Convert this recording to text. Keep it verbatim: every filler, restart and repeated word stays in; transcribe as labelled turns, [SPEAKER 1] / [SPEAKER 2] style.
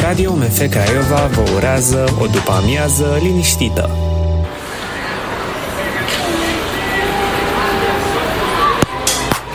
[SPEAKER 1] Radio M F Craiova vă urează o după-amiază liniștită.